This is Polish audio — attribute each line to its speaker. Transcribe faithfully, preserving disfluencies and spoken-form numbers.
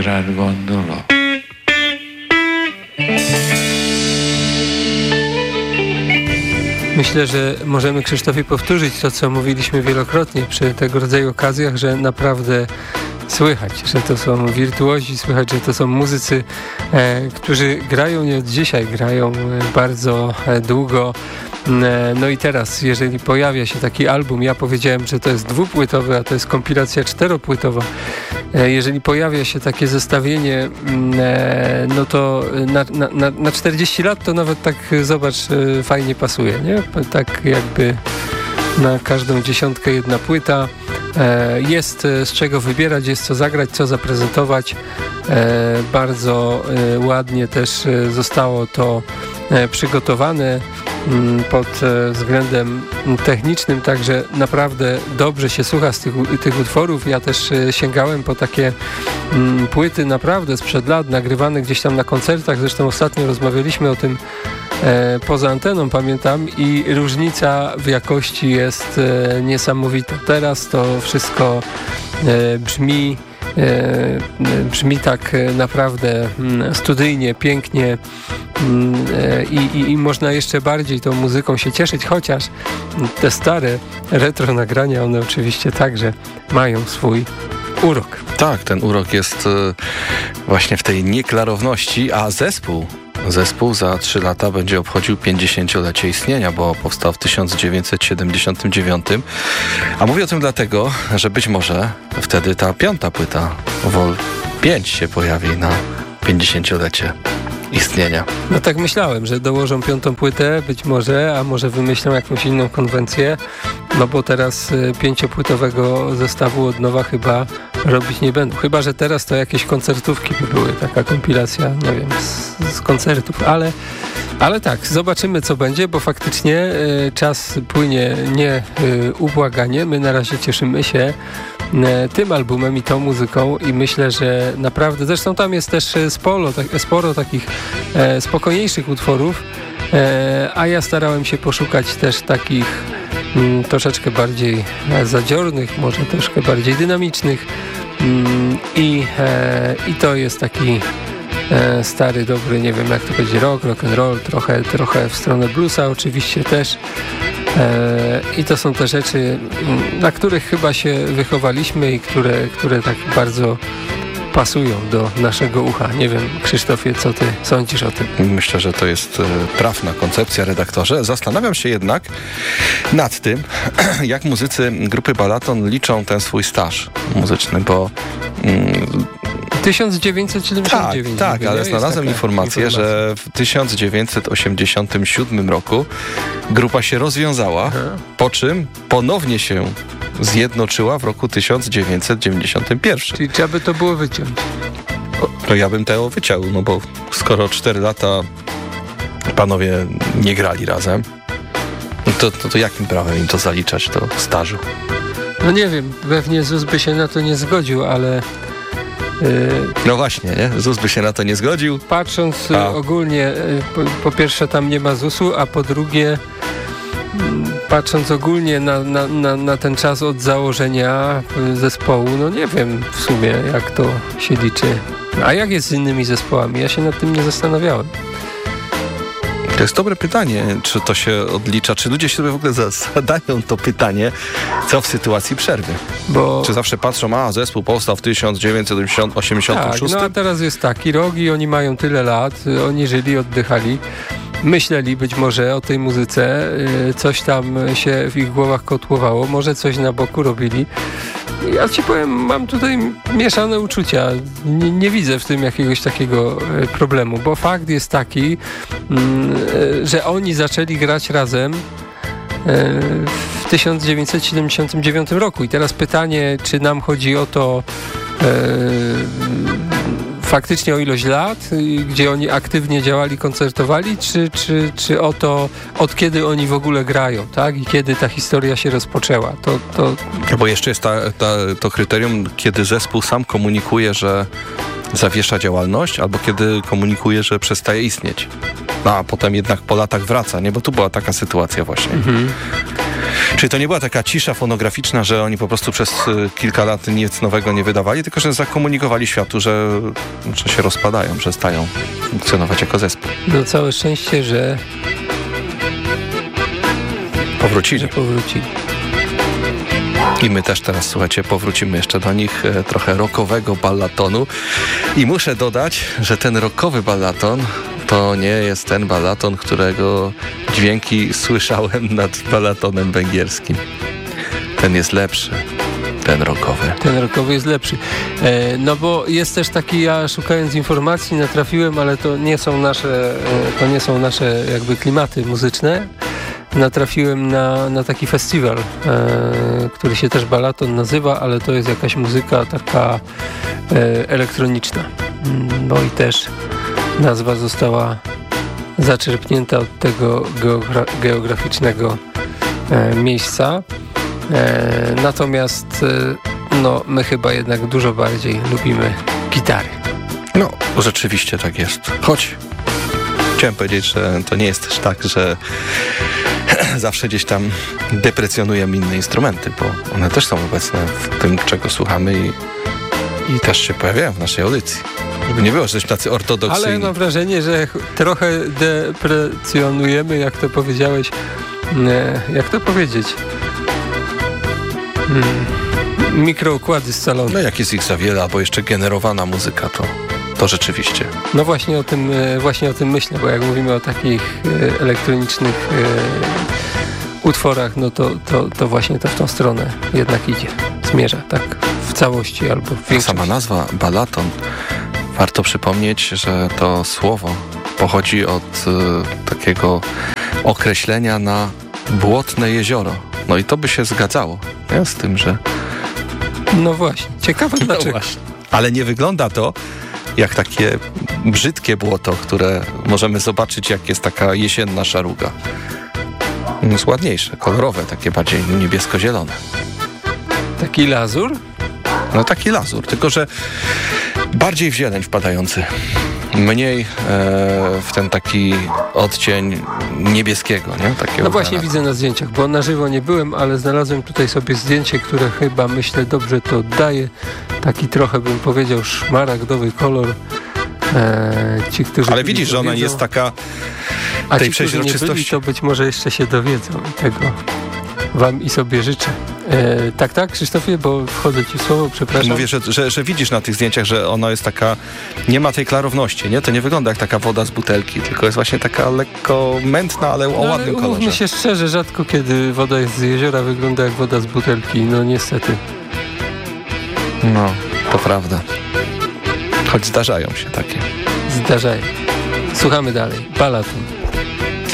Speaker 1: terra il gondolo.
Speaker 2: Myślę, że możemy Krzysztofie powtórzyć to, co mówiliśmy wielokrotnie przy tego rodzaju okazjach, że naprawdę słychać, że to są wirtuozi, słychać, że to są muzycy, e, którzy grają nie od dzisiaj, grają bardzo e, długo. E, no i teraz, jeżeli pojawia się taki album, ja powiedziałem, że to jest dwupłytowy, a to jest kompilacja czteropłytowa. E, jeżeli pojawia się takie zestawienie, e, no to na, na, na czterdzieści lat to nawet tak, zobacz, e, fajnie pasuje, nie? Tak jakby na każdą dziesiątkę jedna płyta. Jest z czego wybierać, jest co zagrać, co zaprezentować. Bardzo ładnie też zostało to przygotowane pod względem technicznym, także naprawdę dobrze się słucha z tych, tych utworów. Ja też sięgałem po takie płyty naprawdę sprzed lat, nagrywane gdzieś tam na koncertach. Zresztą ostatnio rozmawialiśmy o tym poza anteną, pamiętam, i różnica w jakości jest niesamowita. Teraz to wszystko brzmi brzmi tak naprawdę studyjnie, pięknie i, i, i można jeszcze bardziej tą muzyką się cieszyć, chociaż te stare retro nagrania, one oczywiście także mają swój urok.
Speaker 3: Tak, ten urok jest właśnie w tej nieklarowności, a zespół Zespół za trzy lata będzie obchodził pięćdziesięciolecie istnienia, bo powstał w tysiąc dziewięćset siedemdziesiątym dziewiątym. A mówię o tym dlatego, że być może wtedy ta piąta płyta Vol pięć się pojawi na pięćdziesięciolecie istnienia.
Speaker 2: No tak myślałem, że dołożą piątą płytę, być może, a może wymyślą jakąś inną konwencję, no bo teraz pięciopłytowego zestawu od nowa chyba robić nie będą. Chyba że teraz to jakieś koncertówki by były, taka kompilacja, nie wiem, z, z koncertów, ale, ale tak, zobaczymy co będzie, bo faktycznie y, czas płynie nieubłaganie. My na razie cieszymy się y, tym albumem i tą muzyką i myślę, że naprawdę, zresztą tam jest też sporo, tak, sporo takich e, spokojniejszych utworów, e, a ja starałem się poszukać też takich mm, troszeczkę bardziej zadziornych, może troszkę bardziej dynamicznych mm, i, e, i to jest taki e, stary, dobry, nie wiem jak to będzie, rock, rock and roll, trochę, trochę w stronę bluesa oczywiście też. E, I to są te rzeczy, na których chyba się wychowaliśmy i które, które tak bardzo pasują do naszego ucha. Nie wiem, Krzysztofie, co ty sądzisz o tym?
Speaker 3: Myślę, że to jest trafna koncepcja, redaktorze. Zastanawiam się jednak nad tym, jak muzycy grupy Balaton liczą ten swój staż muzyczny, bo mm,
Speaker 2: tysiąc dziewięćset siedemdziesiąty dziewiąty.
Speaker 3: Tak, tak, ale znalazłem informację,
Speaker 2: informacja.
Speaker 3: że w tysiąc dziewięćset osiemdziesiątym siódmym roku grupa się rozwiązała, Aha. po czym ponownie się zjednoczyła w roku tysiąc dziewięćset dziewięćdziesiątym pierwszym.
Speaker 2: Czyli trzeba by to było wyciąć.
Speaker 3: No ja bym to wyciął, no bo skoro cztery lata panowie nie grali razem, to, to, to jakim prawem im to zaliczać do stażu?
Speaker 2: No nie wiem, pewnie Z U S by się na to nie zgodził, ale... Yy,
Speaker 3: no właśnie, nie? Z U S by się na to nie zgodził.
Speaker 2: Patrząc
Speaker 3: a.
Speaker 2: ogólnie, po, po pierwsze tam nie ma Z U S u, a po drugie patrząc ogólnie na, na, na, na ten czas od założenia zespołu, no nie wiem w sumie jak to się liczy. A jak jest z innymi zespołami? Ja się nad tym nie zastanawiałem.
Speaker 3: To jest dobre pytanie, czy to się odlicza, czy ludzie sobie w ogóle zadają to pytanie, co w sytuacji przerwy. Bo... Czy zawsze patrzą, a zespół powstał w tysiąc dziewięćset osiemdziesiątym szóstym?
Speaker 2: Tak, no a teraz jest taki rok i oni mają tyle lat, oni żyli, oddychali, myśleli być może o tej muzyce, coś tam się w ich głowach kotłowało, może coś na boku robili. Ja ci powiem, mam tutaj mieszane uczucia. Nie, nie widzę w tym jakiegoś takiego problemu, bo fakt jest taki, że oni zaczęli grać razem w tysiąc dziewięćset siedemdziesiątym dziewiątym roku. I teraz pytanie, czy nam chodzi o to faktycznie o ilość lat, gdzie oni aktywnie działali, koncertowali, czy, czy, czy o to, od kiedy oni w ogóle grają, tak? I kiedy ta historia się rozpoczęła. To, to...
Speaker 3: No bo jeszcze jest ta, ta, to kryterium, kiedy zespół sam komunikuje, że zawiesza działalność, albo kiedy komunikuje, że przestaje istnieć. No, a potem jednak po latach wraca, nie? Bo tu była taka sytuacja właśnie. Mhm. Czyli to nie była taka cisza fonograficzna, że oni po prostu przez kilka lat nic nowego nie wydawali, tylko że zakomunikowali światu, że, że się rozpadają, przestają funkcjonować jako zespół.
Speaker 2: No całe szczęście, że
Speaker 3: powrócili.
Speaker 2: Że powrócili.
Speaker 3: I my też teraz, słuchajcie, powrócimy jeszcze do nich, e, trochę rockowego ballatonu. I muszę dodać, że ten rockowy ballaton to nie jest ten ballaton, którego dźwięki słyszałem nad ballatonem węgierskim. Ten jest lepszy. Ten rockowy.
Speaker 2: Ten rockowy jest lepszy. E, no bo jest też taki, ja szukając informacji natrafiłem, ale to nie są nasze, e, to nie są nasze jakby klimaty muzyczne. Natrafiłem na, na taki festiwal, e, który się też Ballaton nazywa, ale to jest jakaś muzyka taka e, elektroniczna. No i też nazwa została zaczerpnięta od tego geogra geograficznego e, miejsca. E, natomiast e, no, my chyba jednak dużo bardziej lubimy gitary.
Speaker 3: No, rzeczywiście tak jest. Choć chciałem powiedzieć, że to nie jest też tak, że zawsze gdzieś tam deprecjonujemy inne instrumenty, bo one też są obecne w tym, czego słuchamy i, i też się pojawiają w naszej audycji. Żeby nie było, że jesteśmy tacy ortodoksyjni.
Speaker 2: Ale mam wrażenie, że trochę deprecjonujemy, jak to powiedziałeś, jak to powiedzieć, hmm. mikroukłady scalone.
Speaker 3: No jak jest ich za wiele, albo jeszcze generowana muzyka, to, to rzeczywiście.
Speaker 2: No właśnie o tym, właśnie o tym myślę, bo jak mówimy o takich elektronicznych utworach, no to, to, to właśnie to w tą stronę jednak idzie, zmierza, tak w całości albo w większości.
Speaker 3: Sama nazwa ballaton, warto przypomnieć, że to słowo pochodzi od y, takiego określenia na błotne jezioro. No i to by się zgadzało, nie? Z tym, że...
Speaker 2: No właśnie, ciekawe
Speaker 3: no
Speaker 2: dlaczego.
Speaker 3: Właśnie. Ale nie wygląda to jak takie brzydkie błoto, które możemy zobaczyć, jak jest taka jesienna szaruga. Jest ładniejsze, kolorowe, takie bardziej niebiesko-zielone.
Speaker 2: Taki lazur?
Speaker 3: No taki lazur, tylko że bardziej w zieleń wpadający. Mniej e, w ten taki odcień niebieskiego, nie? Takiego
Speaker 2: no właśnie
Speaker 3: granatu.
Speaker 2: widzę na zdjęciach, bo na żywo nie byłem, ale znalazłem tutaj sobie zdjęcie, które chyba, myślę, dobrze to oddaje. Taki trochę, bym powiedział, szmaragdowy kolor. E, ci, którzy
Speaker 3: ale widzisz, że ona
Speaker 2: wiedzą,
Speaker 3: jest taka
Speaker 2: a
Speaker 3: tej
Speaker 2: ci, którzy nie byli, to być może jeszcze się dowiedzą i tego wam i sobie życzę. E, tak, tak, Krzysztofie, bo wchodzę ci w słowo, przepraszam.
Speaker 3: Mówię, że, że, że widzisz na tych zdjęciach, że ona jest taka, nie ma tej klarowności, nie? To nie wygląda jak taka woda z butelki, tylko jest właśnie taka lekko mętna, ale o
Speaker 2: no,
Speaker 3: ładnym
Speaker 2: ale
Speaker 3: kolorze.
Speaker 2: Mówmy się szczerze, rzadko kiedy woda jest z jeziora wygląda jak woda z butelki, no niestety.
Speaker 3: No, to prawda. Choć zdarzają się takie.
Speaker 2: Zdarzają. Słuchamy dalej. Ballaton.